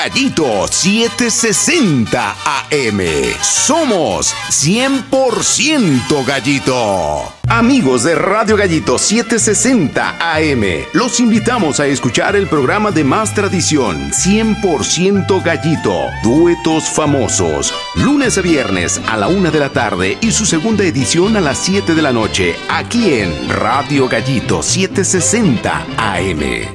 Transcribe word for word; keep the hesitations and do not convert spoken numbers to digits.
Gallito setecientos sesenta A M. Somos cien por ciento Gallito. Amigos de Radio Gallito setecientos sesenta A M, los invitamos a escuchar el programa de más tradición, cien por ciento Gallito, duetos famosos, lunes a viernes a la una de la tarde y su segunda edición a las siete de la noche, aquí en Radio Gallito setecientos sesenta A M.